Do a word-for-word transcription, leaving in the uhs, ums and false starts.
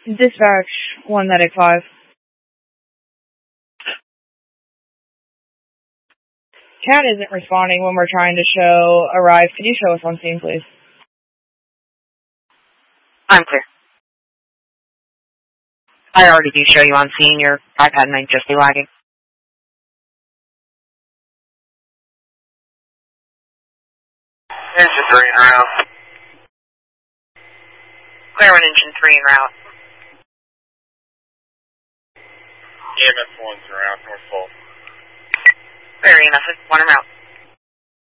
Dispatch, one medic five. Cat isn't responding when we're trying to show arrive. Could you show us on scene, please? I'm clear. I already do show you on scene. Your iPad might just be lagging. Engine three en route. Clear on engine three en route. E M S one's en route, north pole. Clear E M S one en route.